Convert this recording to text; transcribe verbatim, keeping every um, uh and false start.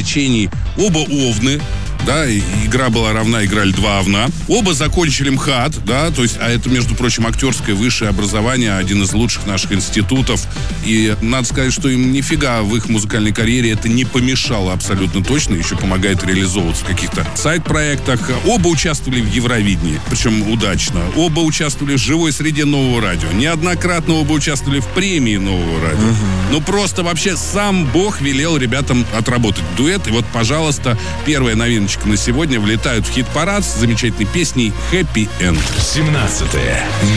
пересечении. Оба овны. Да, и игра была равна, играли два овна. Оба закончили МХАТ, да, то есть, а это, между прочим, актерское высшее образование, один из лучших наших институтов. И надо сказать, что им нифига в их музыкальной карьере это не помешало абсолютно точно, еще помогает реализовываться в каких-то сайт-проектах. Оба участвовали в Евровидении, причем удачно. Оба участвовали в живой среде Нового радио. Неоднократно оба участвовали в премии Нового радио. Угу. Ну, просто вообще сам Бог велел ребятам отработать дуэт. И вот, пожалуйста, первая новиночка на сегодня влетают в хит-парад с замечательной песней «Хэппи Энд». семнадцатое